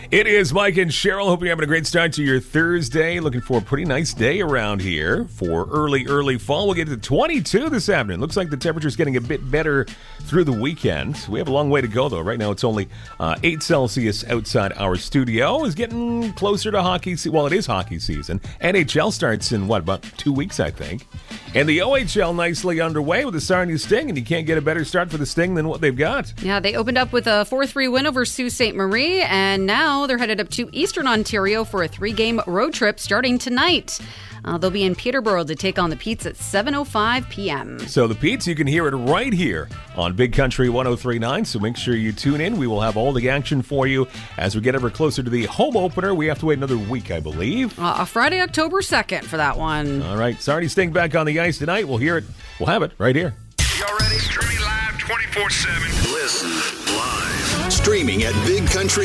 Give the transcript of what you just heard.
It is Mike and Cheryl. Hope you're having a great start to your Thursday. Looking for a pretty nice day around here for early fall. We'll get to 22 this afternoon. Looks like the temperature's getting a bit better through the weekend. We have a long way to go, though. Right now, it's only 8 Celsius outside our studio. It's getting closer to hockey season. Well, it is hockey season. NHL starts in, about 2 weeks, I think. And the OHL nicely underway with the Sarnia Sting, and you can't get a better start for the Sting than what they've got. Yeah, they opened up with a 4-3 win over Sault Ste. Marie, and now they're headed up to Eastern Ontario for a 3-game road trip starting tonight. They'll be in Peterborough to take on the Petes at 7:05 p.m. So the Petes, you can hear it right here on Big Country 103.9, so make sure you tune in. We will have all the action for you as we get ever closer to the home opener. We have to wait another week, I believe. Friday, October 2nd for that one. All right, Sarnia Sting back on the ice tonight. We'll hear it. We'll have it right here. Y'all ready? Streaming live 24/7. Listen live. Streaming at Big Country